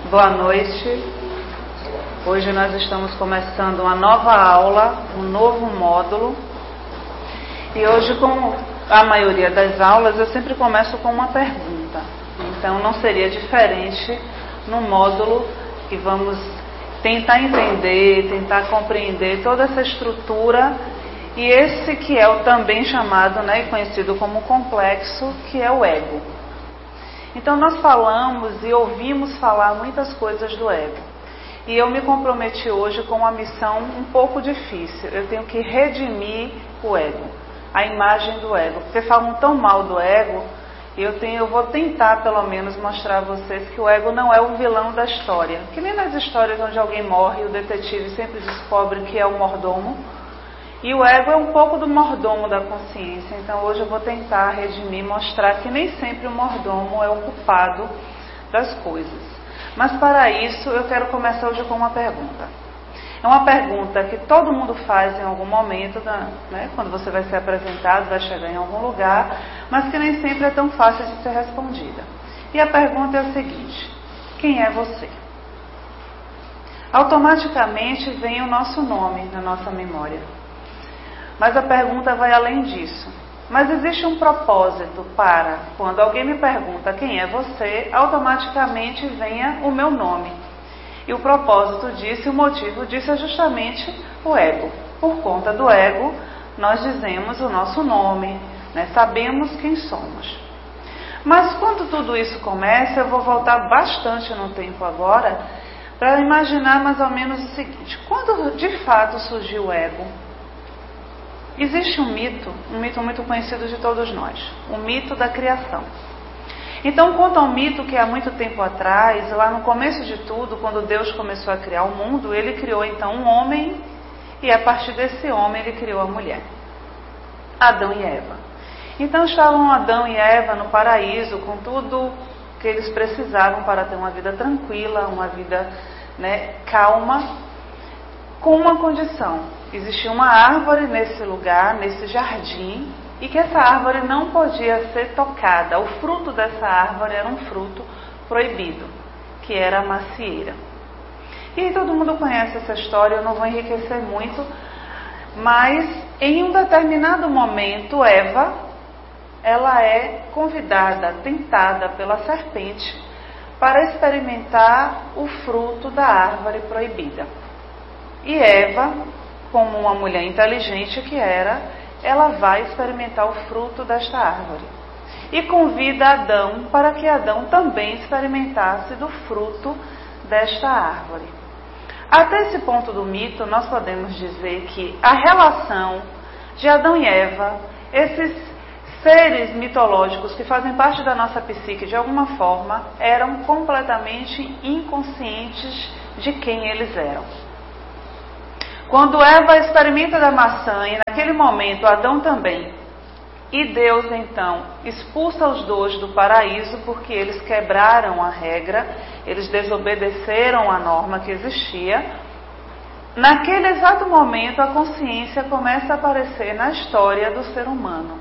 Boa noite. Hoje nós estamos começando uma nova aula, um novo módulo. E hoje, como a maioria das aulas, eu sempre começo com uma pergunta. Então não seria diferente no módulo que vamos tentar entender, tentar compreender toda essa estrutura e esse que é o também chamado, e conhecido como complexo, que é o ego. Então nós falamos e ouvimos falar muitas coisas do ego. E eu me comprometi hoje com uma missão um pouco difícil. Eu tenho que redimir o ego, a imagem do ego. Porque falam tão mal do ego, e eu vou tentar pelo menos mostrar a vocês que o ego não é o vilão da história. Que nem nas histórias onde alguém morre, o detetive sempre descobre que é o mordomo. E o ego é um pouco do mordomo da consciência. Então hoje eu vou tentar redimir, mostrar que nem sempre o mordomo é o culpado das coisas. Mas para isso eu quero começar hoje com uma pergunta. É uma pergunta que todo mundo faz em algum momento, quando você vai ser apresentado, vai chegar em algum lugar, mas que nem sempre é tão fácil de ser respondida. E a pergunta é a seguinte: quem é você? Automaticamente vem o nosso nome na nossa memória. Mas a pergunta vai além disso. Mas existe um propósito para, quando alguém me pergunta quem é você, automaticamente venha o meu nome. E o propósito disso e o motivo disso é justamente o ego. Por conta do ego, nós dizemos o nosso nome, sabemos quem somos. Mas quando tudo isso começa, eu vou voltar bastante no tempo agora, para imaginar mais ou menos o seguinte: quando de fato surgiu o ego? Existe um mito muito conhecido de todos nós, o mito da criação. Então conta um mito que há muito tempo atrás, lá no começo de tudo, quando Deus começou a criar o mundo, Ele criou então um homem, e a partir desse homem Ele criou a mulher, Adão e Eva. Então estavam Adão e Eva no paraíso, com tudo que eles precisavam para ter uma vida tranquila, uma vida calma, com uma condição: existia uma árvore nesse lugar, nesse jardim, e que essa árvore não podia ser tocada. O fruto dessa árvore era um fruto proibido, que era a macieira. E todo mundo conhece essa história, eu não vou enriquecer muito, mas em um determinado momento, Eva, ela é convidada, tentada pela serpente para experimentar o fruto da árvore proibida. E Eva, como uma mulher inteligente que era, ela vai experimentar o fruto desta árvore. E convida Adão para que Adão também experimentasse do fruto desta árvore. Até esse ponto do mito, nós podemos dizer que a relação de Adão e Eva, esses seres mitológicos que fazem parte da nossa psique de alguma forma, eram completamente inconscientes de quem eles eram. Quando Eva experimenta da maçã, e naquele momento Adão também, e Deus então expulsa os dois do paraíso porque eles quebraram a regra, eles desobedeceram a norma que existia, naquele exato momento a consciência começa a aparecer na história do ser humano.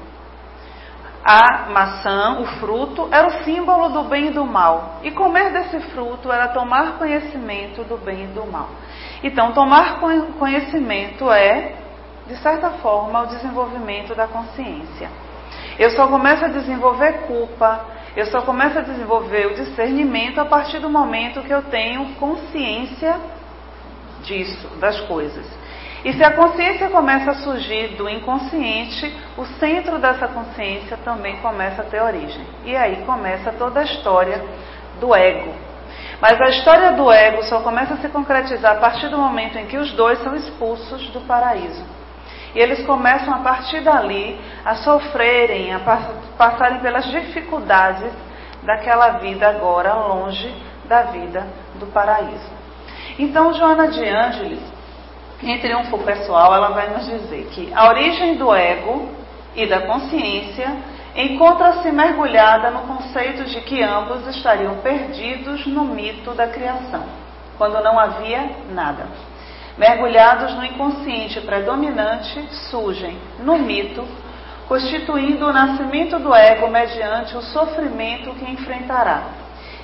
A maçã, o fruto, era o símbolo do bem e do mal. E comer desse fruto era tomar conhecimento do bem e do mal. Então, tomar conhecimento é, de certa forma, o desenvolvimento da consciência. Eu só começo a desenvolver culpa, eu só começo a desenvolver o discernimento a partir do momento que eu tenho consciência disso, das coisas. E se a consciência começa a surgir do inconsciente, o centro dessa consciência também começa a ter origem. E aí começa toda a história do ego. Mas a história do ego só começa a se concretizar a partir do momento em que os dois são expulsos do paraíso. E eles começam a partir dali a sofrerem, a passarem pelas dificuldades daquela vida agora longe da vida do paraíso. Então Joana de Ângeles, em Triunfo Pessoal, ela vai nos dizer que a origem do ego e da consciência encontra-se mergulhada no conceito de que ambos estariam perdidos no mito da criação, quando não havia nada. Mergulhados no inconsciente predominante, surgem, no mito, constituindo o nascimento do ego mediante o sofrimento que enfrentará.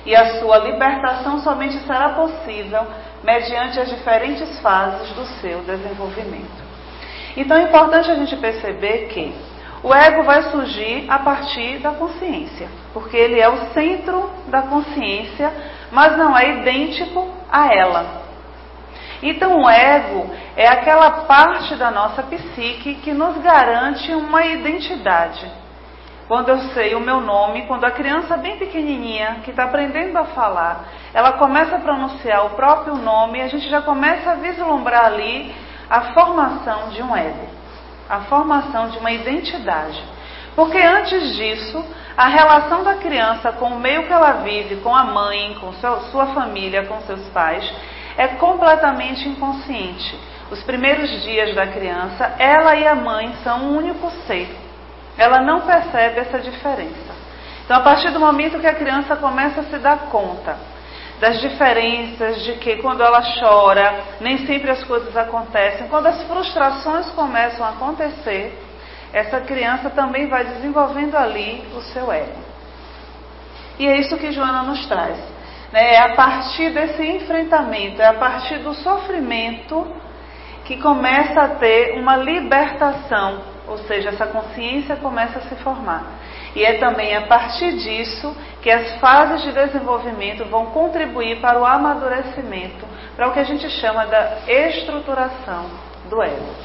e a sua libertação somente será possível mediante as diferentes fases do seu desenvolvimento. Então é importante a gente perceber que o ego vai surgir a partir da consciência, porque ele é o centro da consciência, mas não é idêntico a ela. Então o ego é aquela parte da nossa psique que nos garante uma identidade. Quando eu sei o meu nome, quando a criança bem pequenininha, que está aprendendo a falar, ela começa a pronunciar o próprio nome, a gente já começa a vislumbrar ali a formação de um ego, a formação de uma identidade. Porque antes disso, a relação da criança com o meio que ela vive, com a mãe, com sua família, com seus pais, é completamente inconsciente. Os primeiros dias da criança, ela e a mãe são um único ser. Ela não percebe essa diferença. Então, a partir do momento que a criança começa a se dar conta das diferenças, de que quando ela chora, nem sempre as coisas acontecem, quando as frustrações começam a acontecer, essa criança também vai desenvolvendo ali o seu ego. E é isso que Joana nos traz. É a partir desse enfrentamento, é a partir do sofrimento que começa a ter uma libertação. Ou seja, essa consciência começa a se formar. E é também a partir disso que as fases de desenvolvimento vão contribuir para o amadurecimento, para o que a gente chama da estruturação do ego.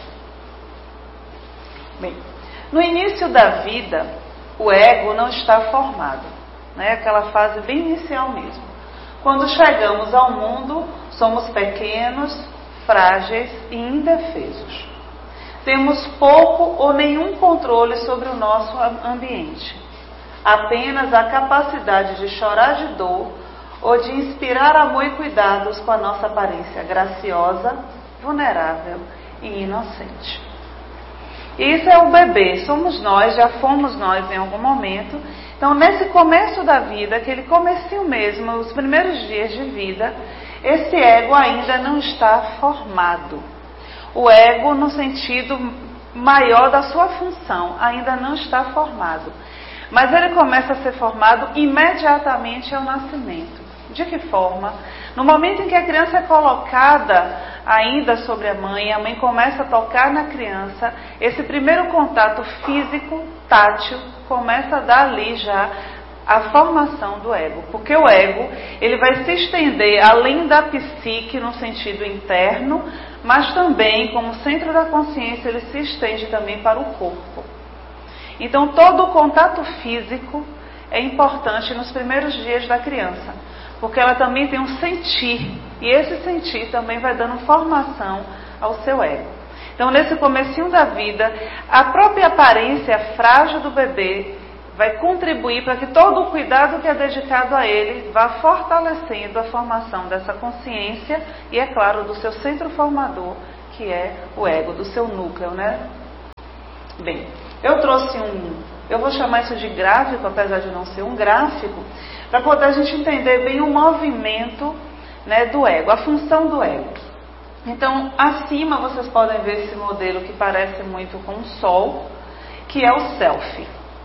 Bem, no início da vida, o ego não está formado, né? Aquela fase bem inicial mesmo. Quando chegamos ao mundo, somos pequenos, frágeis e indefesos. Temos pouco ou nenhum controle sobre o nosso ambiente. Apenas a capacidade de chorar de dor ou de inspirar amor e cuidados com a nossa aparência graciosa, vulnerável e inocente. Isso é o bebê, somos nós, já fomos nós em algum momento. Então, nesse começo da vida, aquele comecinho mesmo, os primeiros dias de vida, esse ego ainda não está formado. O ego, no sentido maior da sua função, ainda não está formado. Mas ele começa a ser formado imediatamente ao nascimento. De que forma? No momento em que a criança é colocada ainda sobre a mãe começa a tocar na criança, esse primeiro contato físico, tátil, começa a dar ali já a formação do ego. Porque o ego, ele vai se estender além da psique no sentido interno, mas também, como centro da consciência, ele se estende também para o corpo. Então, todo o contato físico é importante nos primeiros dias da criança, porque ela também tem um sentir, e esse sentir também vai dando formação ao seu ego. Então, nesse comecinho da vida, a própria aparência frágil do bebê vai contribuir para que todo o cuidado que é dedicado a ele vá fortalecendo a formação dessa consciência e, é claro, do seu centro formador, que é o ego, do seu núcleo, né? Bem, eu trouxe eu vou chamar isso de gráfico, apesar de não ser um gráfico, para poder a gente entender bem o movimento, né, do ego, a função do ego. Então, acima vocês podem ver esse modelo que parece muito com o Sol, que é o Self.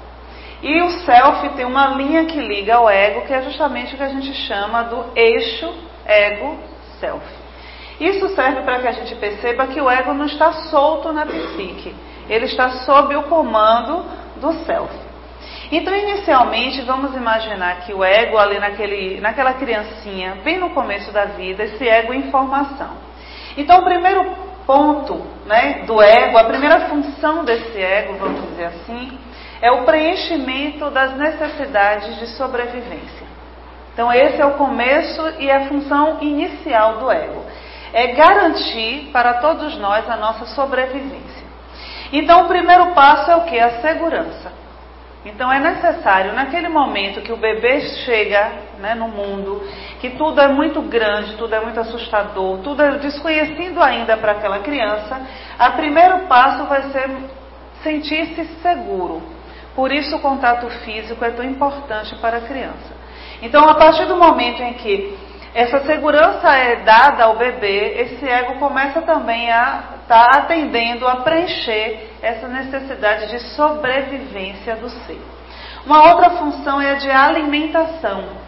E o Self tem uma linha que liga ao ego, que é justamente o que a gente chama do eixo ego-self. Isso serve para que a gente perceba que o ego não está solto na psique, ele está sob o comando do Self. Então, inicialmente, vamos imaginar que o ego, ali naquela criancinha, bem no começo da vida, esse ego em formação. Então, o primeiro ponto, né, do ego, a primeira função desse ego, vamos dizer assim, é o preenchimento das necessidades de sobrevivência. Então, esse é o começo e a função inicial do ego. É garantir para todos nós a nossa sobrevivência. Então, o primeiro passo é o quê? A segurança. Então, é necessário, naquele momento que o bebê chega, né, no mundo, que tudo é muito grande, tudo é muito assustador, tudo é desconhecido ainda para aquela criança, o primeiro passo vai ser sentir-se seguro. Por isso o contato físico é tão importante para a criança. Então, a partir do momento em que essa segurança é dada ao bebê, esse ego começa também a estar atendendo, a preencher essa necessidade de sobrevivência do ser. Uma outra função é a de alimentação.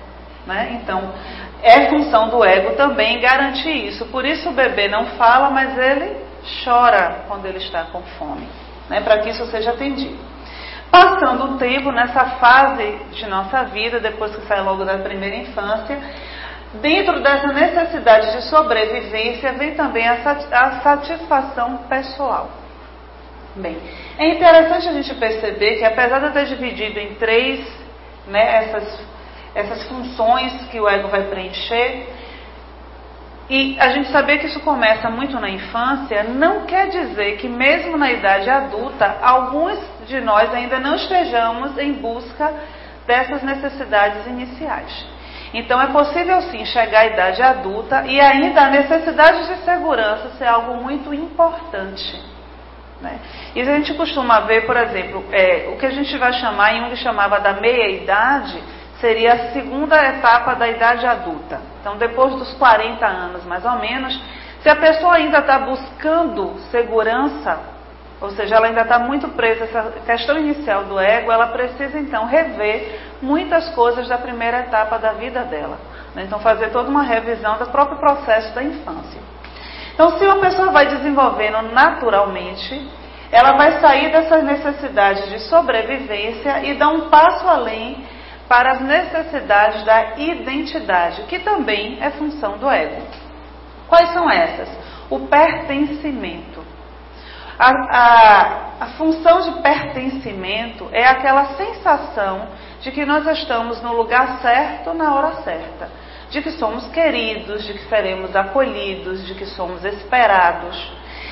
né? Então, é função do ego também garantir isso. Por isso o bebê não fala, mas ele chora quando ele está com fome, né? Para que isso seja atendido. Passando o tempo nessa fase de nossa vida, depois que sai logo da primeira infância, dentro dessa necessidade de sobrevivência vem também a satisfação pessoal. Bem, é interessante a gente perceber que apesar de eu ter dividido em três, né, essas funções que o ego vai preencher, e a gente saber que isso começa muito na infância, não quer dizer que mesmo na idade adulta, alguns de nós ainda não estejamos em busca dessas necessidades iniciais. Então é possível sim chegar à idade adulta e ainda a necessidade de segurança ser algo muito importante, né? E a gente costuma ver, por exemplo, o que a gente vai chamar, Jung chamava da meia-idade, seria a segunda etapa da idade adulta. Então, depois dos 40 anos, mais ou menos, se a pessoa ainda está buscando segurança, ou seja, ela ainda está muito presa a essa questão inicial do ego, ela precisa, então, rever muitas coisas da primeira etapa da vida dela, né? Então, fazer toda uma revisão do próprio processo da infância. Então, se uma pessoa vai desenvolvendo naturalmente, ela vai sair dessas necessidades de sobrevivência e dar um passo além para as necessidades da identidade, que também é função do ego. Quais são essas? O pertencimento. A função de pertencimento é aquela sensação de que nós estamos no lugar certo na hora certa, de que somos queridos, de que seremos acolhidos, de que somos esperados.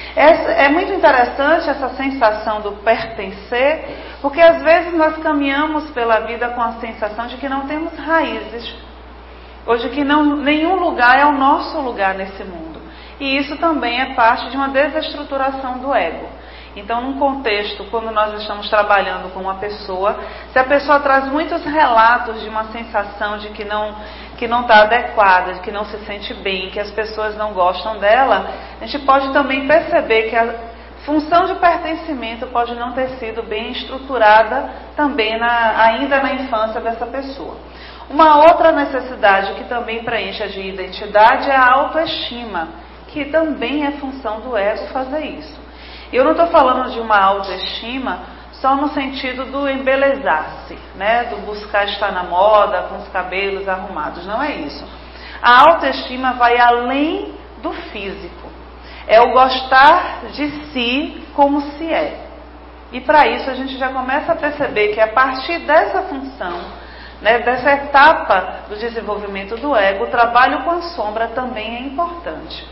É muito interessante essa sensação do pertencer, porque às vezes nós caminhamos pela vida com a sensação de que não temos raízes, ou de que nenhum lugar é o nosso lugar nesse mundo. E isso também é parte de uma desestruturação do ego. Então, num contexto, quando nós estamos trabalhando com uma pessoa, se a pessoa traz muitos relatos de uma sensação de que não está adequada, de que não se sente bem, que as pessoas não gostam dela, a gente pode também perceber que a função de pertencimento pode não ter sido bem estruturada também ainda na infância dessa pessoa. Uma outra necessidade que também preenche a de identidade é a autoestima, que também é função do ego fazer isso. Eu não estou falando de uma autoestima só no sentido do embelezar-se, né? Do buscar estar na moda, com os cabelos arrumados. Não é isso. A autoestima vai além do físico. É o gostar de si como se é. E para isso a gente já começa a perceber que a partir dessa função, né, dessa etapa do desenvolvimento do ego, o trabalho com a sombra também é importante.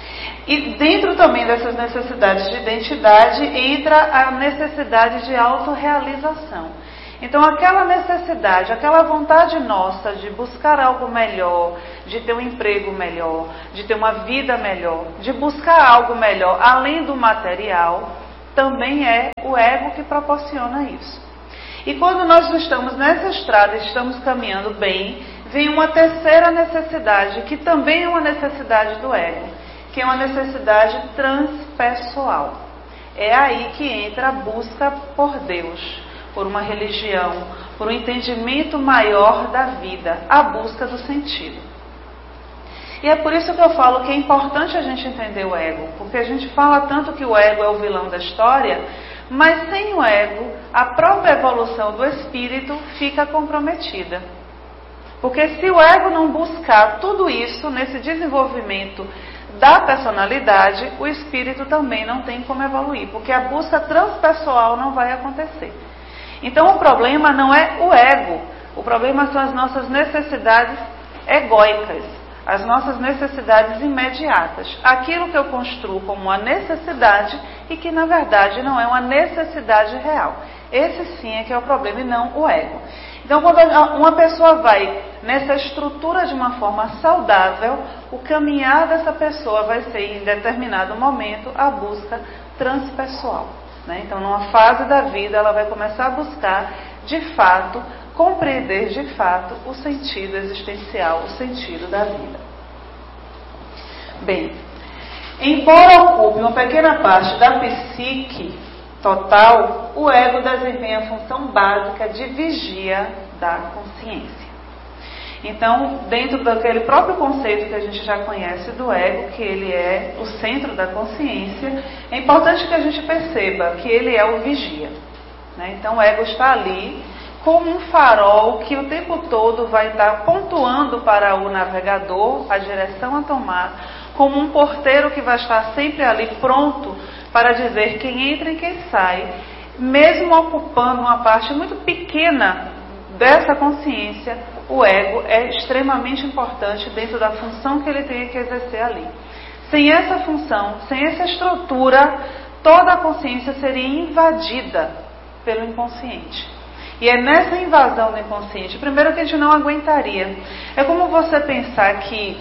E dentro também dessas necessidades de identidade entra a necessidade de autorrealização. Então aquela necessidade, aquela vontade nossa de buscar algo melhor, de ter um emprego melhor, de ter uma vida melhor, de buscar algo melhor além do material, também é o ego que proporciona isso. E quando nós estamos nessa estrada, estamos caminhando bem, vem uma terceira necessidade, que também é uma necessidade do ego, que é uma necessidade transpessoal. É aí que entra a busca por Deus, por uma religião, por um entendimento maior da vida, a busca do sentido. E é por isso que eu falo que é importante a gente entender o ego, porque a gente fala tanto que o ego é o vilão da história, mas sem o ego, a própria evolução do espírito fica comprometida. Porque se o ego não buscar tudo isso nesse desenvolvimento da personalidade, o espírito também não tem como evoluir, porque a busca transpessoal não vai acontecer. Então o problema não é o ego, o problema são as nossas necessidades egóicas, as nossas necessidades imediatas, aquilo que eu construo como uma necessidade e que na verdade não é uma necessidade real. Esse sim é que é o problema e não o ego. Então, quando uma pessoa vai nessa estrutura de uma forma saudável, o caminhar dessa pessoa vai ser, em determinado momento, a busca transpessoal, né? Então, numa fase da vida, ela vai começar a buscar, de fato, compreender, de fato, o sentido existencial, o sentido da vida. Bem, embora ocupe uma pequena parte da psique total, o ego desempenha a função básica de vigia da consciência. Então, dentro daquele próprio conceito que a gente já conhece do ego, que ele é o centro da consciência, é importante que a gente perceba que ele é o vigia, né? Então, o ego está ali como um farol que o tempo todo vai estar pontuando para o navegador a direção a tomar, como um porteiro que vai estar sempre ali pronto para dizer quem entra e quem sai, mesmo ocupando uma parte muito pequena dessa consciência. O ego é extremamente importante dentro da função que ele tem que exercer ali. Sem essa função, sem essa estrutura, toda a consciência seria invadida pelo inconsciente. E é nessa invasão do inconsciente, primeiro, que a gente não aguentaria. É como você pensar que,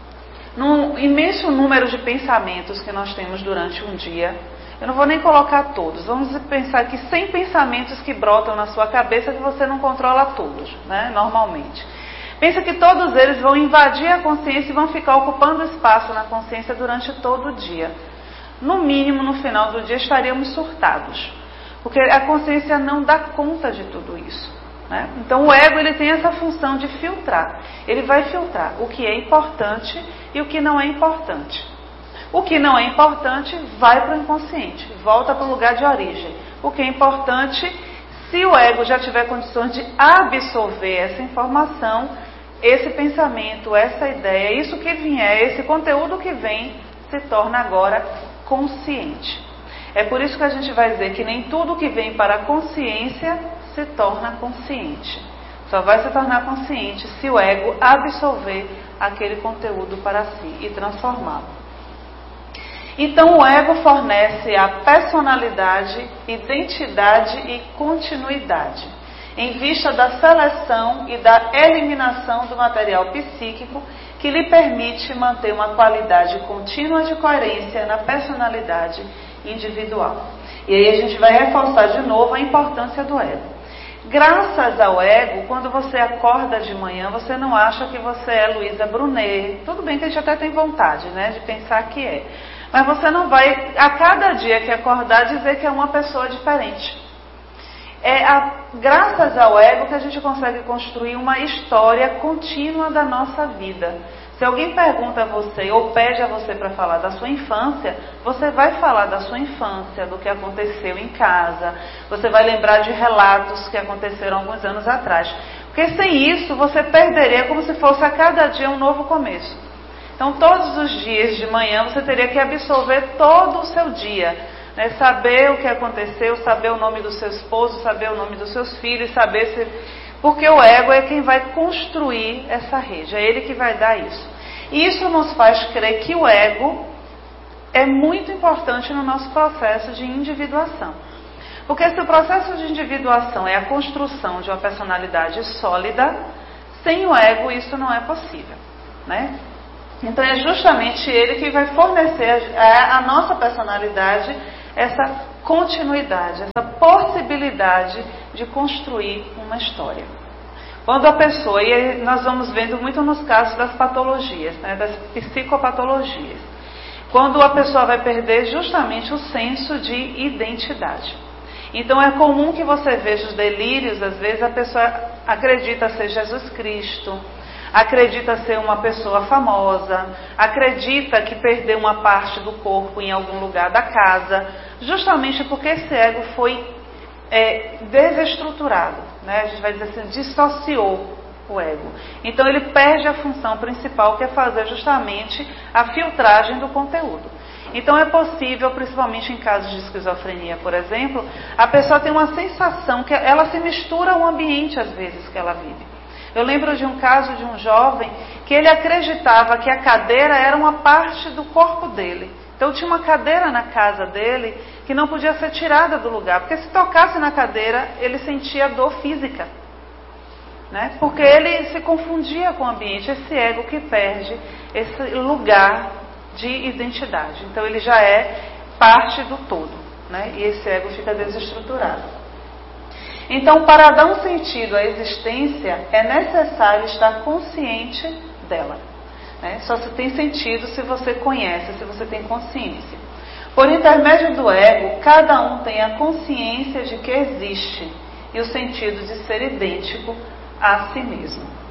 num imenso número de pensamentos que nós temos durante um dia, eu não vou nem colocar todos, vamos pensar que 100 pensamentos que brotam na sua cabeça que você não controla todos, né, normalmente. Pensa que todos eles vão invadir a consciência e vão ficar ocupando espaço na consciência durante todo o dia. No mínimo, no final do dia, estaríamos surtados, porque a consciência não dá conta de tudo isso, né? Então o ego, ele tem essa função de filtrar. Ele vai filtrar o que é importante e o que não é importante. O que não é importante vai para o inconsciente, volta para o lugar de origem. O que é importante, se o ego já tiver condições de absorver essa informação, esse pensamento, essa ideia, isso que vier, esse conteúdo que vem, se torna agora consciente. É por isso que a gente vai dizer que nem tudo que vem para a consciência se torna consciente. Só vai se tornar consciente se o ego absorver aquele conteúdo para si e transformá-lo. Então o ego fornece a personalidade, identidade e continuidade, em vista da seleção e da eliminação do material psíquico, que lhe permite manter uma qualidade contínua de coerência na personalidade individual. E aí a gente vai reforçar de novo a importância do ego. Graças ao ego, quando você acorda de manhã, você não acha que você é Luísa Brunet. Tudo bem que a gente até tem vontade, né, de pensar que é. Mas você não vai, a cada dia que acordar, dizer que é uma pessoa diferente. Graças ao ego que a gente consegue construir uma história contínua da nossa vida. Se alguém pergunta a você ou pede a você para falar da sua infância, você vai falar da sua infância, do que aconteceu em casa, você vai lembrar de relatos que aconteceram alguns anos atrás. Porque sem isso você perderia, como se fosse a cada dia um novo começo. Então todos os dias de manhã você teria que absorver todo o seu dia, né? Saber o que aconteceu, saber o nome do seu esposo, saber o nome dos seus filhos, saber se... Porque o ego é quem vai construir essa rede, é ele que vai dar isso. E isso nos faz crer que o ego é muito importante no nosso processo de individuação. Porque se o processo de individuação é a construção de uma personalidade sólida, sem o ego isso não é possível, né? Então é justamente ele que vai fornecer à nossa personalidade essa continuidade, essa possibilidade de construir uma história. Quando a pessoa, e nós vamos vendo muito nos casos das patologias, né, das psicopatologias, quando a pessoa vai perder justamente o senso de identidade. Então é comum que você veja os delírios, às vezes a pessoa acredita ser Jesus Cristo, acredita ser uma pessoa famosa, acredita que perdeu uma parte do corpo em algum lugar da casa, justamente porque esse ego foi desestruturado, né? A gente vai dizer assim, dissociou o ego. Então ele perde a função principal, que é fazer justamente a filtragem do conteúdo. Então é possível, principalmente em casos de esquizofrenia, por exemplo, a pessoa tem uma sensação que ela se mistura ao ambiente às vezes que ela vive. Eu lembro de um caso de um jovem que ele acreditava que a cadeira era uma parte do corpo dele. Então tinha uma cadeira na casa dele que não podia ser tirada do lugar, porque se tocasse na cadeira ele sentia dor física, né? Porque ele se confundia com o ambiente, esse ego que perde esse lugar de identidade. Então ele já é parte do todo, né? E esse ego fica desestruturado. Então, para dar um sentido à existência, é necessário estar consciente dela, né? Só se tem sentido se você conhece, se você tem consciência. Por intermédio do ego, cada um tem a consciência de que existe e o sentido de ser idêntico a si mesmo.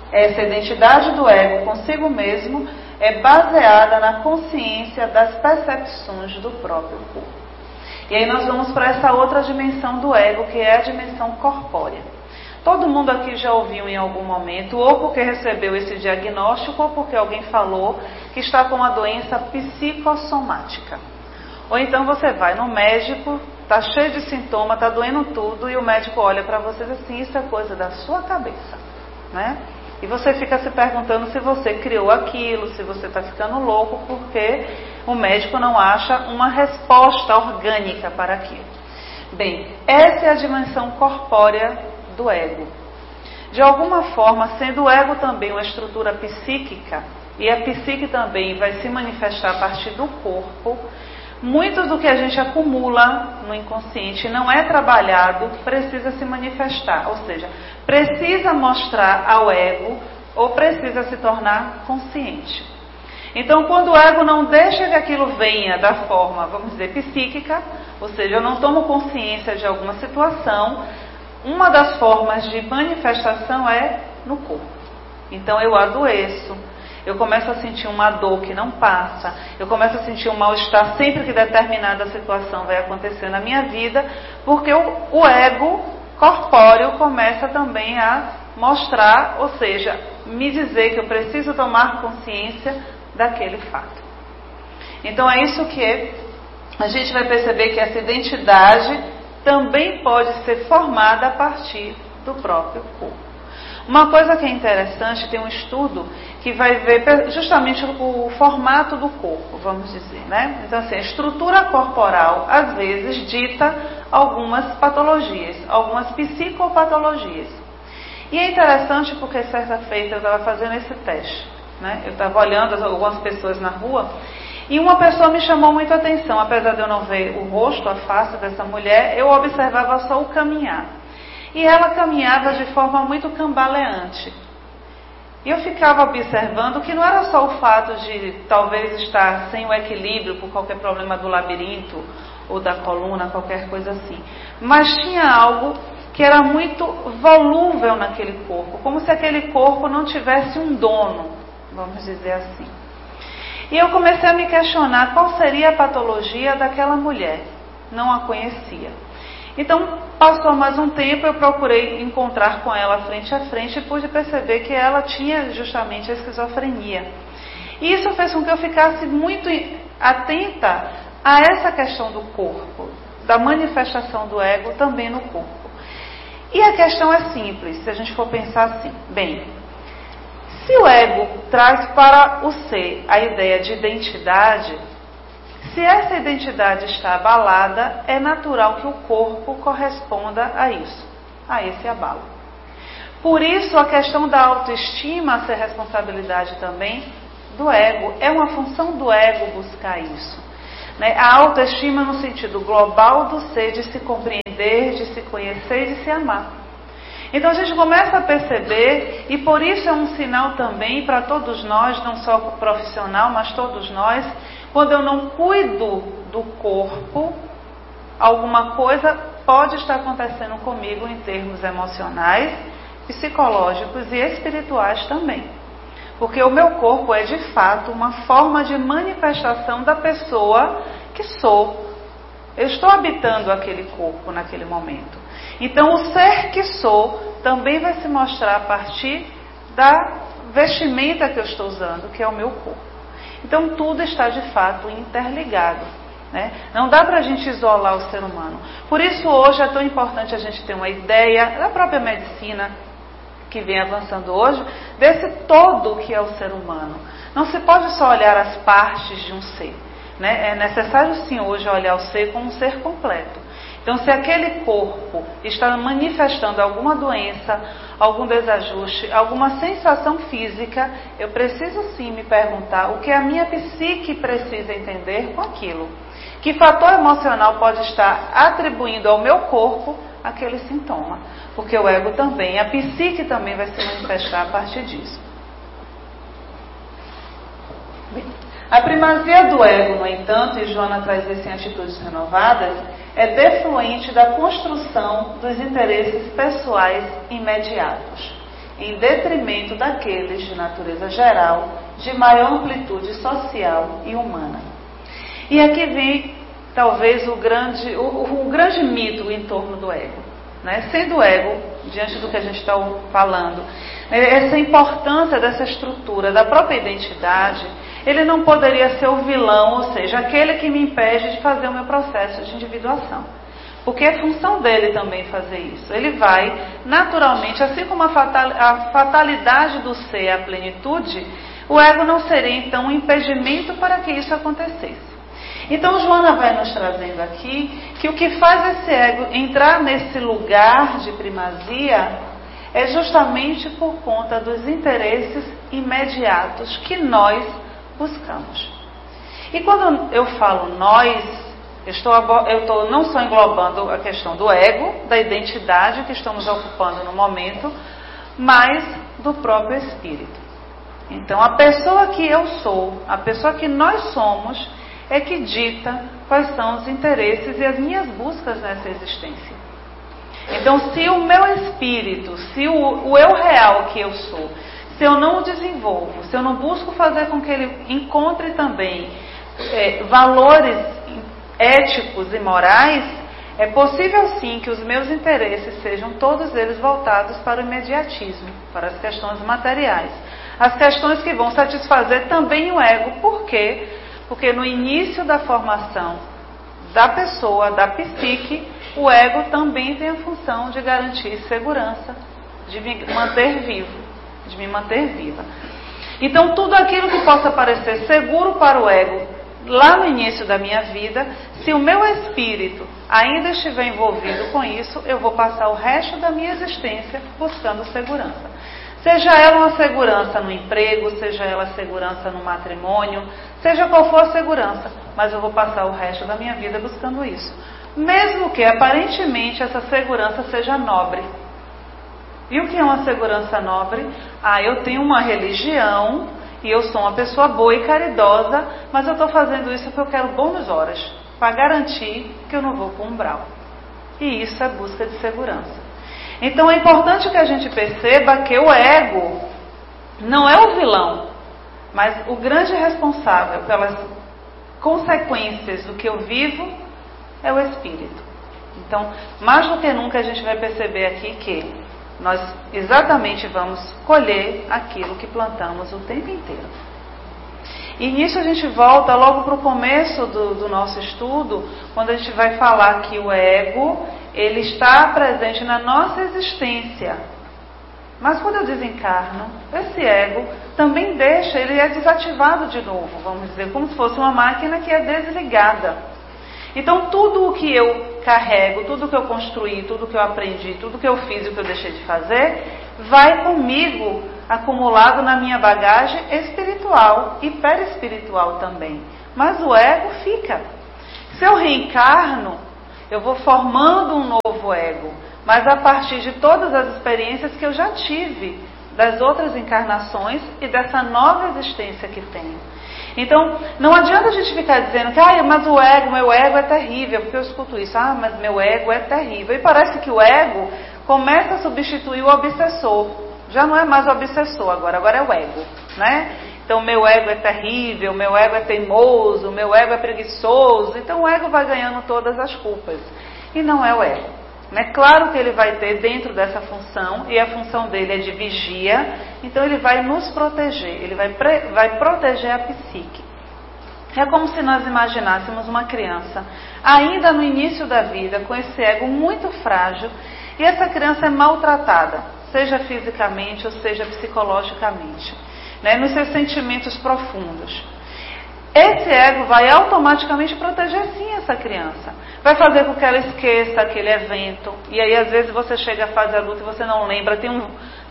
Essa identidade do ego consigo mesmo é baseada na consciência das percepções do próprio corpo. E aí nós vamos para essa outra dimensão do ego, que é a dimensão corpórea. Todo mundo aqui já ouviu em algum momento, ou porque recebeu esse diagnóstico, ou porque alguém falou que está com uma doença psicossomática. Ou então você vai no médico, está cheio de sintoma, está doendo tudo, e o médico olha para você e diz assim, isso é coisa da sua cabeça, né? E você fica se perguntando se você criou aquilo, se você está ficando louco, porque o médico não acha uma resposta orgânica para aquilo. Bem, essa é a dimensão corpórea do ego. De alguma forma, sendo o ego também uma estrutura psíquica, e a psique também vai se manifestar a partir do corpo, muito do que a gente acumula no inconsciente não é trabalhado, precisa se manifestar, ou seja, precisa mostrar ao ego ou precisa se tornar consciente. Então, quando o ego não deixa que aquilo venha da forma, vamos dizer, psíquica, ou seja, eu não tomo consciência de alguma situação, uma das formas de manifestação é no corpo. Então, eu adoeço. Eu começo a sentir uma dor que não passa, eu começo a sentir um mal-estar sempre que determinada situação vai acontecer na minha vida, porque o ego corpóreo começa também a mostrar, ou seja, me dizer que eu preciso tomar consciência daquele fato. Então é isso que a gente vai perceber que essa identidade também pode ser formada a partir do próprio corpo. Uma coisa que é interessante, tem um estudo que vai ver justamente o formato do corpo, vamos dizer, né? Então, assim, a estrutura corporal, às vezes, dita algumas patologias, algumas psicopatologias. E é interessante porque, certa feita, eu estava fazendo esse teste, né? Eu estava olhando algumas pessoas na rua e uma pessoa me chamou muito a atenção. Apesar de eu não ver o rosto, a face dessa mulher, eu observava só o caminhar. E ela caminhava de forma muito cambaleante. E eu ficava observando que não era só o fato de talvez estar sem o equilíbrio por qualquer problema do labirinto ou da coluna, qualquer coisa assim. Mas tinha algo que era muito volúvel naquele corpo, como se aquele corpo não tivesse um dono, vamos dizer assim. E eu comecei a me questionar qual seria a patologia daquela mulher. Não a conhecia. Então, passou mais um tempo, eu procurei encontrar com ela frente a frente e pude perceber que ela tinha justamente a esquizofrenia. E isso fez com que eu ficasse muito atenta a essa questão do corpo, da manifestação do ego também no corpo. E a questão é simples, se a gente for pensar assim, bem, se o ego traz para o ser a ideia de identidade, se essa identidade está abalada, é natural que o corpo corresponda a isso, a esse abalo. Por isso, a questão da autoestima ser responsabilidade também do ego. É uma função do ego buscar isso, né? A autoestima no sentido global do ser, de se compreender, de se conhecer e de se amar. Então a gente começa a perceber, e por isso é um sinal também para todos nós, não só o profissional, mas todos nós, quando eu não cuido do corpo, alguma coisa pode estar acontecendo comigo em termos emocionais, psicológicos e espirituais também. Porque o meu corpo é de fato uma forma de manifestação da pessoa que sou. Eu estou habitando aquele corpo naquele momento. Então o ser que sou também vai se mostrar a partir da vestimenta que eu estou usando, que é o meu corpo. Então tudo está de fato interligado, né? Não dá para a gente isolar o ser humano. Por isso hoje é tão importante a gente ter uma ideia da própria medicina que vem avançando hoje, desse todo que é o ser humano. Não se pode só olhar as partes de um ser, né? É necessário sim hoje olhar o ser como um ser completo. Então, se aquele corpo está manifestando alguma doença, algum desajuste, alguma sensação física, eu preciso sim me perguntar o que a minha psique precisa entender com aquilo. Que fator emocional pode estar atribuindo ao meu corpo aquele sintoma? Porque o ego também, a psique também vai se manifestar a partir disso. Bem, a primazia do ego, no entanto, e Joana traz isso em Atitudes Renovadas, é defluente da construção dos interesses pessoais imediatos. em detrimento daqueles de natureza geral, de maior amplitude social e humana. E aqui vem talvez o grande mito em torno do ego, né? Sendo o ego, diante do que a gente está falando, essa importância dessa estrutura da própria identidade, ele não poderia ser o vilão, ou seja, aquele que me impede de fazer o meu processo de individuação. Porque é função dele também fazer isso. Ele vai, naturalmente, assim como a fatalidade do ser é a plenitude, o ego não seria, então, um impedimento para que isso acontecesse. Então, Joana vai nos trazendo aqui que o que faz esse ego entrar nesse lugar de primazia é justamente por conta dos interesses imediatos que nós buscamos. E quando eu falo nós, eu estou não só englobando a questão do ego, da identidade que estamos ocupando no momento, mas do próprio espírito. Então, a pessoa que eu sou, a pessoa que nós somos, é que dita quais são os interesses e as minhas buscas nessa existência. Então, se o meu espírito, se o eu real que eu sou, se eu não o desenvolvo, se eu não busco fazer com que ele encontre também valores éticos e morais, é possível sim que os meus interesses sejam todos eles voltados para o imediatismo, para as questões materiais. As questões que vão satisfazer também o ego. Por quê? Porque no início da formação da pessoa, da psique, o ego também tem a função de garantir segurança, de me manter vivo, de me manter viva. Então, tudo aquilo que possa parecer seguro para o ego lá no início da minha vida, se o meu espírito ainda estiver envolvido com isso, eu vou passar o resto da minha existência buscando segurança. Seja ela uma segurança no emprego, seja ela segurança no matrimônio, seja qual for a segurança, mas eu vou passar o resto da minha vida buscando isso. Mesmo que aparentemente essa segurança seja nobre. E o que é uma segurança nobre? Eu tenho uma religião e eu sou uma pessoa boa e caridosa, mas eu estou fazendo isso porque eu quero bônus horas, para garantir que eu não vou para o umbral. E isso é busca de segurança. Então é importante que a gente perceba que o ego não é o vilão, mas o grande responsável pelas consequências do que eu vivo é o espírito. Então, mais do que nunca a gente vai perceber aqui que nós exatamente vamos colher aquilo que plantamos o tempo inteiro. E nisso a gente volta logo para o começo do nosso estudo, quando a gente vai falar que o ego, ele está presente na nossa existência. Mas quando eu desencarno, esse ego também ele é desativado de novo, vamos dizer, como se fosse uma máquina que é desligada. Então tudo o que eu carrego, tudo o que eu construí, tudo o que eu aprendi, tudo o que eu fiz e o que eu deixei de fazer, vai comigo acumulado na minha bagagem espiritual e perispiritual também. Mas o ego fica. Se eu reencarno, eu vou formando um novo ego, mas a partir de todas as experiências que eu já tive, das outras encarnações e dessa nova existência que tenho. Então, não adianta a gente ficar dizendo que mas o ego, meu ego é terrível, porque eu escuto isso, mas meu ego é terrível. E parece que o ego começa a substituir o obsessor. Já não é mais o obsessor agora é o ego, né? Então, meu ego é terrível, meu ego é teimoso, meu ego é preguiçoso. Então, o ego vai ganhando todas as culpas. E não é o ego. É claro que ele vai ter dentro dessa função, e a função dele é de vigia, então ele vai nos proteger, ele vai proteger a psique. É como se nós imaginássemos uma criança, ainda no início da vida, com esse ego muito frágil, e essa criança é maltratada, seja fisicamente ou seja psicologicamente, nos seus sentimentos profundos. Esse ego vai automaticamente proteger sim essa criança. Vai fazer com que ela esqueça aquele evento. E aí às vezes você chega à fase adulta e você não lembra. Tem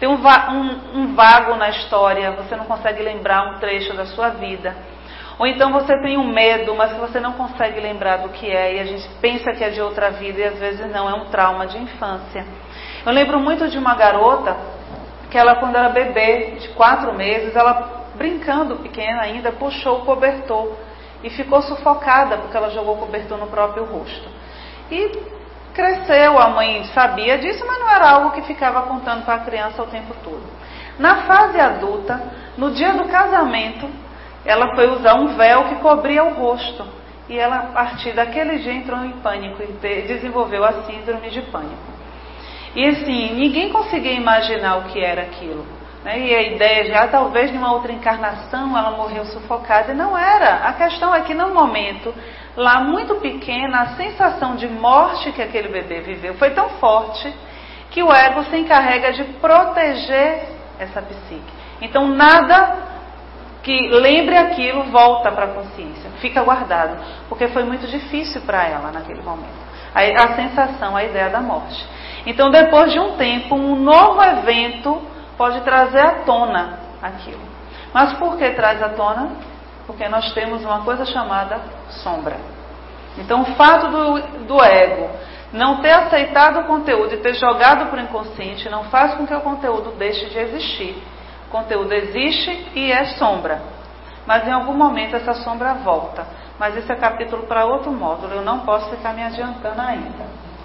um vago na história. Você não consegue lembrar um trecho da sua vida. Ou então você tem um medo, mas que você não consegue lembrar do que é. E a gente pensa que é de outra vida e às vezes não, é um trauma de infância. Eu lembro muito de uma garota que ela, quando era bebê, de 4 meses, ela, brincando pequena ainda, puxou o cobertor e ficou sufocada porque ela jogou o cobertor no próprio rosto. E cresceu, a mãe sabia disso, mas não era algo que ficava contando para a criança o tempo todo. Na fase adulta, no dia do casamento, ela foi usar um véu que cobria o rosto. E ela, a partir daquele dia, entrou em pânico e desenvolveu a síndrome de pânico. E assim, ninguém conseguia imaginar o que era aquilo. Né? E a ideia já, talvez, numa outra encarnação, ela morreu sufocada. E não era. A questão é que, no momento, lá muito pequena, a sensação de morte que aquele bebê viveu foi tão forte que o ego se encarrega de proteger essa psique. Então, nada que lembre aquilo volta para a consciência, fica guardado, porque foi muito difícil para ela naquele momento. A sensação, a ideia da morte. Então, depois de um tempo, um novo evento pode trazer à tona aquilo. Mas por que traz à tona? Porque nós temos uma coisa chamada sombra. Então, o fato do ego não ter aceitado o conteúdo e ter jogado para o inconsciente não faz com que o conteúdo deixe de existir. O conteúdo existe e é sombra. Mas em algum momento essa sombra volta. Mas esse é capítulo para outro módulo. Eu não posso ficar me adiantando ainda.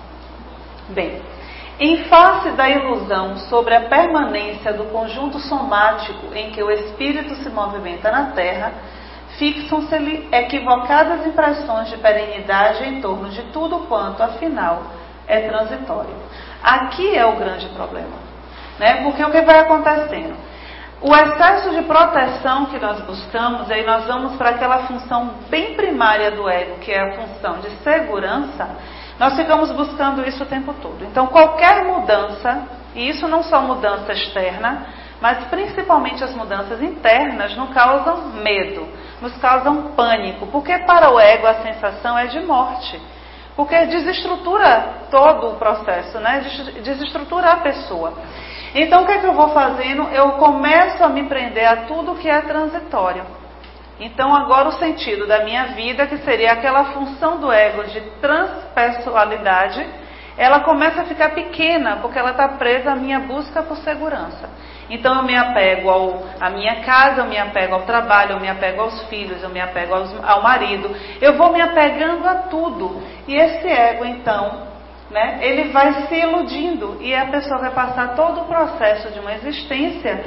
Bem, em face da ilusão sobre a permanência do conjunto somático em que o espírito se movimenta na Terra, fixam-se-lhe equivocadas impressões de perenidade em torno de tudo quanto, afinal, é transitório. Aqui é o grande problema. Né? Porque o que vai acontecendo? O excesso de proteção que nós buscamos, aí nós vamos para aquela função bem primária do ego, que é a função de segurança, nós ficamos buscando isso o tempo todo. Então, qualquer mudança, e isso não só mudança externa, mas principalmente as mudanças internas, nos causam medo, nos causam pânico, porque para o ego a sensação é de morte. Porque desestrutura todo o processo, né? Desestrutura a pessoa. Então, o que é que eu vou fazendo? Eu começo a me prender a tudo que é transitório. Então, agora o sentido da minha vida, que seria aquela função do ego de transpessoalidade, ela começa a ficar pequena, porque ela está presa à minha busca por segurança. Então, eu me apego à minha casa, eu me apego ao trabalho, eu me apego aos filhos, eu me apego ao marido. Eu vou me apegando a tudo. E esse ego, então, né, ele vai se iludindo e a pessoa vai passar todo o processo de uma existência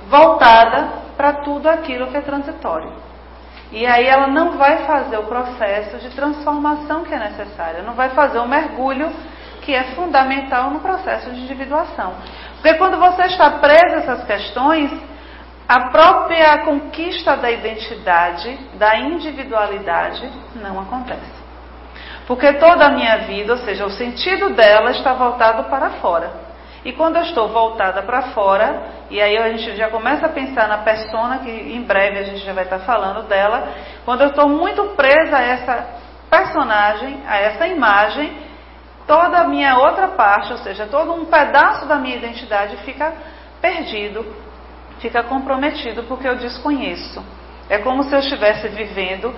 voltada para tudo aquilo que é transitório. E aí ela não vai fazer o processo de transformação que é necessário, não vai fazer o mergulho que é fundamental no processo de individuação. Porque quando você está preso a essas questões, a própria conquista da identidade, da individualidade, não acontece. Porque toda a minha vida, ou seja, o sentido dela está voltado para fora. E quando eu estou voltada para fora, e aí a gente já começa a pensar na persona, que em breve a gente já vai estar falando dela, quando eu estou muito presa a essa personagem, a essa imagem, toda a minha outra parte, ou seja, todo um pedaço da minha identidade fica perdido, fica comprometido, porque eu desconheço. É como se eu estivesse vivendo,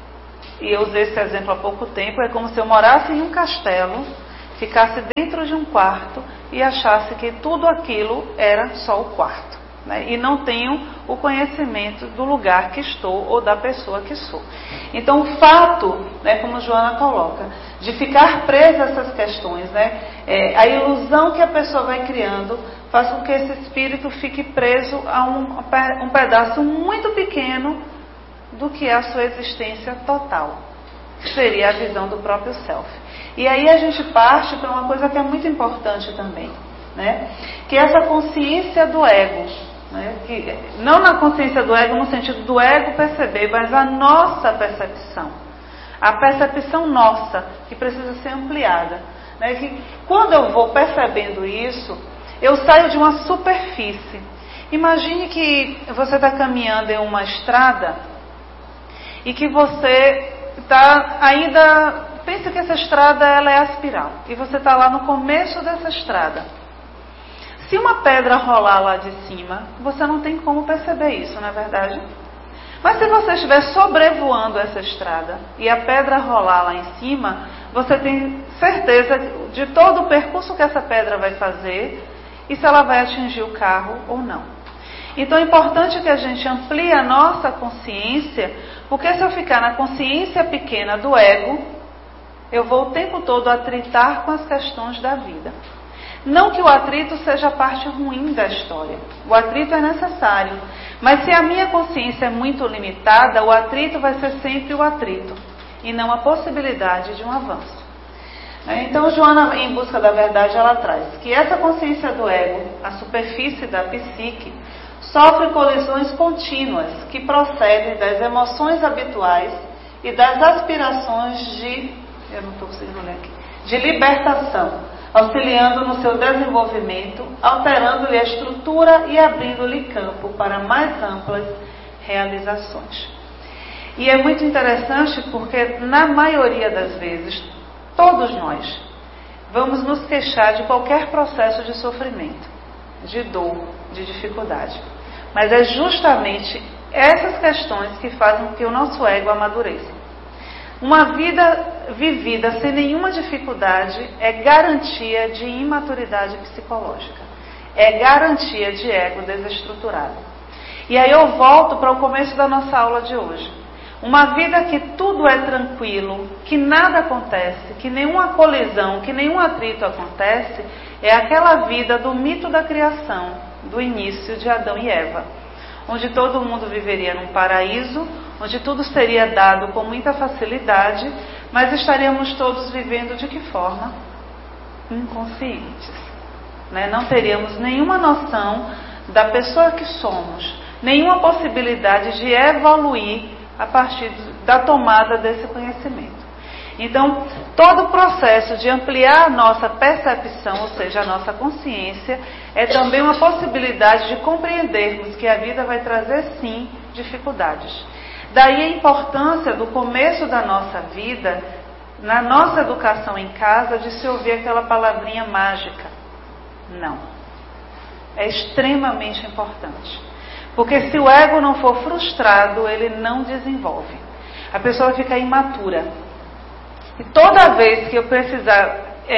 e eu usei esse exemplo há pouco tempo, é como se eu morasse em um castelo, ficasse dentro de um quarto e achasse que tudo aquilo era só o quarto, né? E não tenho o conhecimento do lugar que estou ou da pessoa que sou. Então, o fato, né, como Joana coloca, de ficar presa a essas questões, né, a ilusão que a pessoa vai criando faz com que esse espírito fique preso a um pedaço muito pequeno do que é a sua existência total, que seria a visão do próprio self. E aí a gente parte para uma coisa que é muito importante também, né? Que é essa consciência do ego, né? Que, não na consciência do ego no sentido do ego perceber, mas a nossa percepção. A percepção nossa, que precisa ser ampliada, né? Que quando eu vou percebendo isso, eu saio de uma superfície. Imagine que você está caminhando em uma estrada e que você está ainda... Pensa que essa estrada ela é a espiral e você está lá no começo dessa estrada. Se uma pedra rolar lá de cima, você não tem como perceber isso, não é verdade? Mas se você estiver sobrevoando essa estrada e a pedra rolar lá em cima, você tem certeza de todo o percurso que essa pedra vai fazer e se ela vai atingir o carro ou não. Então é importante que a gente amplie a nossa consciência, porque se eu ficar na consciência pequena do ego, eu vou o tempo todo atritar com as questões da vida. Não que o atrito seja a parte ruim da história. O atrito é necessário. Mas se a minha consciência é muito limitada, o atrito vai ser sempre o atrito e não a possibilidade de um avanço. Então, Joana, em Busca da Verdade, ela traz que essa consciência do ego, a superfície da psique, sofre colisões contínuas que procedem das emoções habituais e das aspirações de libertação, auxiliando no seu desenvolvimento, alterando-lhe a estrutura e abrindo-lhe campo para mais amplas realizações. E é muito interessante porque, na maioria das vezes, todos nós vamos nos queixar de qualquer processo de sofrimento, de dor, de dificuldade. Mas é justamente essas questões que fazem com que o nosso ego amadureça. Uma vida vivida sem nenhuma dificuldade é garantia de imaturidade psicológica. É garantia de ego desestruturado. E aí eu volto para o começo da nossa aula de hoje. Uma vida que tudo é tranquilo, que nada acontece, que nenhuma colisão, que nenhum atrito acontece, é aquela vida do mito da criação, do início de Adão e Eva, onde todo mundo viveria num paraíso, onde tudo seria dado com muita facilidade, mas estaríamos todos vivendo de que forma? Inconscientes. Não teríamos nenhuma noção da pessoa que somos, nenhuma possibilidade de evoluir a partir da tomada desse conhecimento. Então, todo o processo de ampliar a nossa percepção, ou seja, a nossa consciência, é também uma possibilidade de compreendermos que a vida vai trazer, sim, dificuldades. Daí a importância do começo da nossa vida, na nossa educação em casa, de se ouvir aquela palavrinha mágica. Não. É extremamente importante. Porque se o ego não for frustrado, ele não desenvolve. A pessoa fica imatura. E toda vez que eu precisar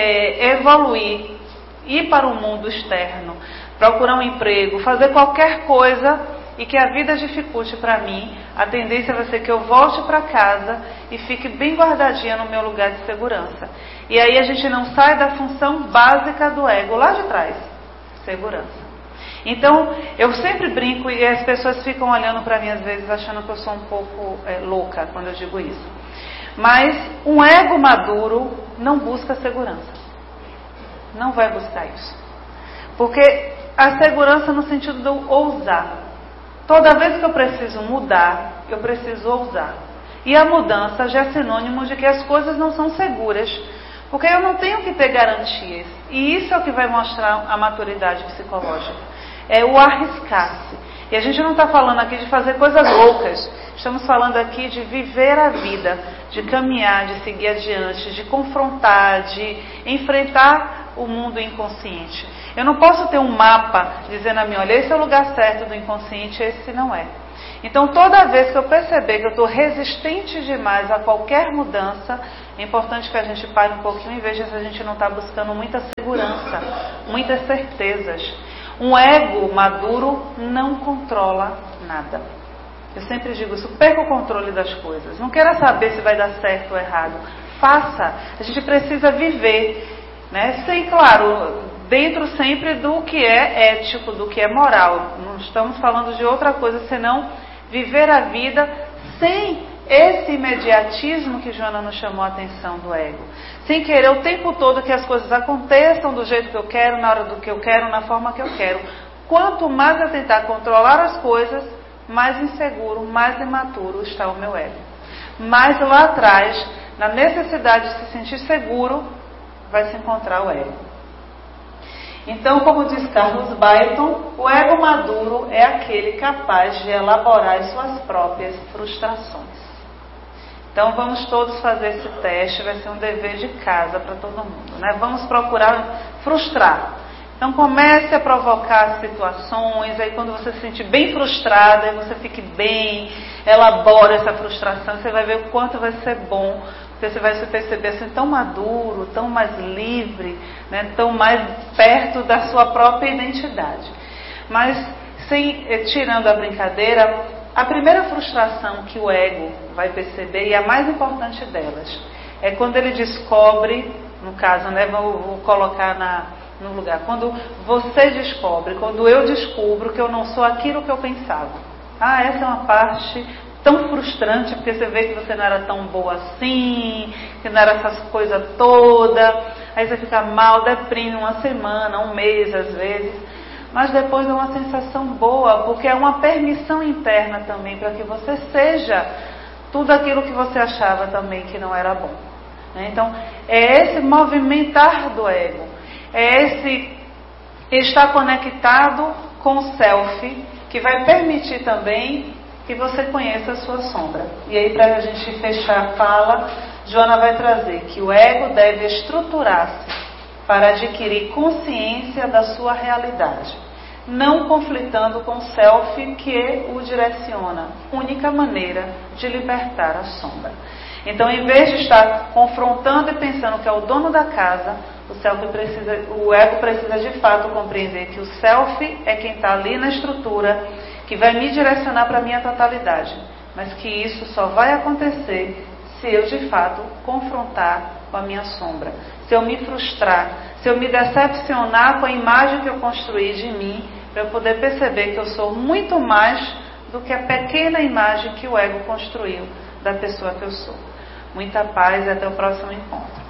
evoluir, ir para o mundo externo, procurar um emprego, fazer qualquer coisa e que a vida dificulte para mim, a tendência vai ser que eu volte para casa e fique bem guardadinha no meu lugar de segurança. E aí a gente não sai da função básica do ego lá de trás, segurança. Então, eu sempre brinco e as pessoas ficam olhando para mim às vezes achando que eu sou um pouco louca quando eu digo isso. Mas um ego maduro não busca segurança. Não vai buscar isso. Porque a segurança no sentido de eu ousar. Toda vez que eu preciso mudar, eu preciso ousar. E a mudança já é sinônimo de que as coisas não são seguras. Porque eu não tenho que ter garantias. E isso é o que vai mostrar a maturidade psicológica. É o arriscar-se. E a gente não está falando aqui de fazer coisas loucas. Estamos falando aqui de viver a vida, de caminhar, de seguir adiante, de confrontar, de enfrentar o mundo inconsciente. Eu não posso ter um mapa dizendo a mim, olha, esse é o lugar certo do inconsciente, esse não é. Então, toda vez que eu perceber que eu estou resistente demais a qualquer mudança, é importante que a gente pare um pouquinho e veja se a gente não está buscando muita segurança, muitas certezas. Um ego maduro não controla nada. Eu sempre digo isso, perca o controle das coisas. Não queira saber se vai dar certo ou errado. Faça. A gente precisa viver, Sem, claro, dentro sempre do que é ético, do que é moral. Não estamos falando de outra coisa, senão viver a vida sem esse imediatismo que Joana nos chamou a atenção do ego. Sem querer o tempo todo que as coisas aconteçam do jeito que eu quero, na hora do que eu quero, na forma que eu quero. Quanto mais eu tentar controlar as coisas, mais inseguro, mais imaturo está o meu ego. Mais lá atrás, na necessidade de se sentir seguro, vai se encontrar o ego. Então, como diz Carlos Baiton, o ego maduro é aquele capaz de elaborar as suas próprias frustrações. Então, vamos todos fazer esse teste, vai ser um dever de casa para todo mundo, Vamos procurar frustrar. Então, comece a provocar situações, aí quando você se sentir bem frustrada, aí você fique bem, elabora essa frustração, você vai ver o quanto vai ser bom, porque você vai se perceber assim tão maduro, tão mais livre, tão mais perto da sua própria identidade. Mas, tirando a brincadeira, a primeira frustração que o ego vai perceber, e a mais importante delas, É quando ele descobre, no caso, né, vou colocar no lugar, quando você descobre, quando eu descubro que eu não sou aquilo que eu pensava. Essa é uma parte tão frustrante, porque você vê que você não era tão boa assim, que não era essas coisas todas, aí você fica mal, deprime uma semana, um mês às vezes, mas depois é uma sensação boa, porque é uma permissão interna também para que você seja tudo aquilo que você achava também que não era bom. Então, é esse movimentar do ego, é esse estar conectado com o self, que vai permitir também que você conheça a sua sombra. E aí, para a gente fechar a fala, Joana vai trazer que o ego deve estruturar-se para adquirir consciência da sua realidade, não conflitando com o self que o direciona, única maneira de libertar a sombra. Então, em vez de estar confrontando e pensando que é o dono da casa, o ego precisa de fato compreender que o self é quem está ali na estrutura, que vai me direcionar para a minha totalidade, mas que isso só vai acontecer se eu de fato confrontar com a minha sombra, se eu me frustrar, se eu me decepcionar com a imagem que eu construí de mim, para eu poder perceber que eu sou muito mais do que a pequena imagem que o ego construiu da pessoa que eu sou. Muita paz e até o próximo encontro.